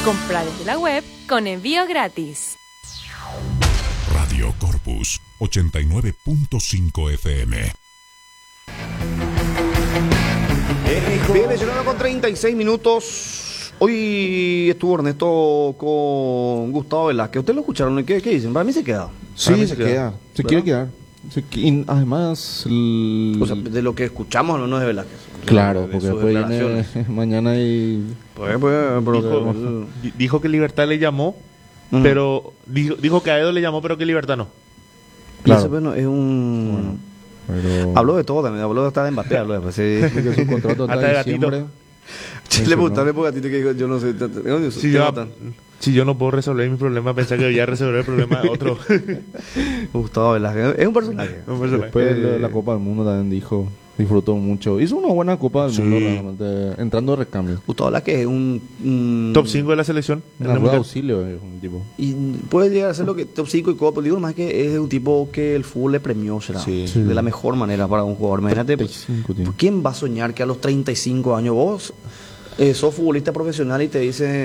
Compra desde la web con envío gratis. Radio Corpus 89.5 FM. Bien, 19:36. Hoy estuvo Ernesto con Gustavo Velázquez. ¿Ustedes lo escucharon? ¿Qué dicen? Para mí se queda. Sí, se queda. Se quiere quedar. Y además... O sea, de lo que escuchamos, no de Velázquez. Claro, porque después viene mañana y... Dijo que Libertad le llamó, pero... Dijo que a Edo le llamó, pero que Libertad no. Claro. Ese, bueno, es un... Pero... Habló de todo también, habló hasta de Mbappé, habló de sí. Porque su contrato hasta hasta diciembre. Le preguntaron por Gatito que dijo, yo no sé. Si yo no puedo resolver mi problema, pensé que debía resolver el problema de otro. Gustavo Velázquez es un personaje. Después de la Copa del Mundo también dijo, disfrutó mucho. Hizo una buena Copa del Mundo realmente, entrando de recambio. Gustavo Velázquez es un top 5 de la selección. En la rueda de auxilio es un tipo. Y puede llegar a ser lo que top 5 y Copa. Digo más que es un tipo que el fútbol le premió, será. Sí. De la mejor manera para un jugador. Imagínate, ¿quién va a soñar que a los 35 años vos sos futbolista profesional y te dicen